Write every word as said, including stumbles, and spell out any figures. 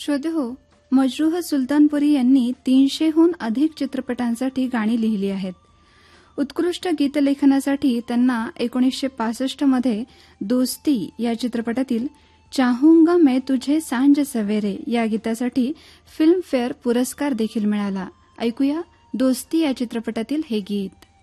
श्रोतेहो, मजरूह सुलतानपुरी यांनी तीनशेहून अधिक चित्रपटांसाठी गाणी लिहिली आहेत. उत्कृष्ट गीतलेखनासाठी त्यांना एकोणीसशे पासष्ट मध्ये दोस्ती या चित्रपटातील चाहूंगा मैं तुझे सांझ सवेरे या गीतासाठी फिल्मफेअर पुरस्कार देखील मिळाला. ऐकूया दोस्ती या चित्रपटातील हे गीत.